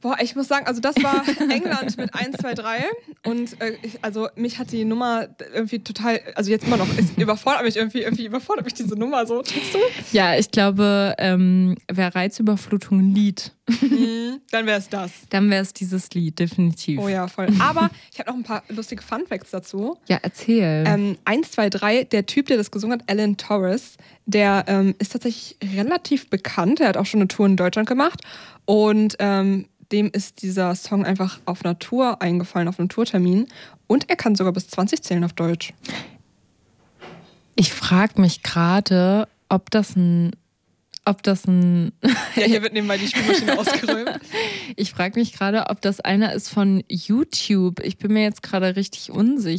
Boah, ich muss sagen, also das war England mit 1, 2, 3 und also mich hat die Nummer irgendwie total, also jetzt immer noch, es überfordert mich irgendwie überfordert mich diese Nummer so, checkst du? Ja, ich glaube, wer Reizüberflutung liebt, Dann wäre es das. dann wäre es dieses Lied, definitiv. Oh ja, voll. Aber ich habe noch ein paar lustige Funfacts dazu. Ja, erzähl. 1, 2, 3, der Typ, der das gesungen hat, Alan Torres, der ist tatsächlich relativ bekannt. Er hat auch schon eine Tour in Deutschland gemacht und dem ist dieser Song einfach auf einer Tour eingefallen, auf einem Tourtermin. Und er kann sogar bis 20 zählen auf Deutsch. Ich frage mich gerade, ob das ein Ja, hier wird nebenbei die Spülmaschine ausgeräumt. Ich frage mich gerade, ob das einer ist von YouTube. Ich bin mir jetzt gerade richtig unsicher.